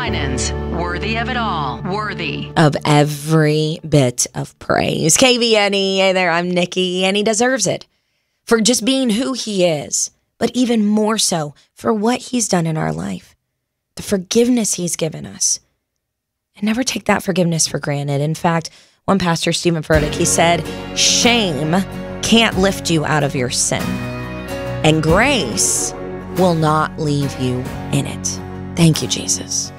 Winans, worthy of it all. Worthy of every bit of praise. KVNE, hey there, I'm Nikki, and he deserves it for just being who he is, but even more so for what he's done in our life, the forgiveness he's given us. And never take that forgiveness for granted. In fact, one pastor, Stephen Furtick, he said, shame can't lift you out of your sin, and grace will not leave you in it. Thank you, Jesus.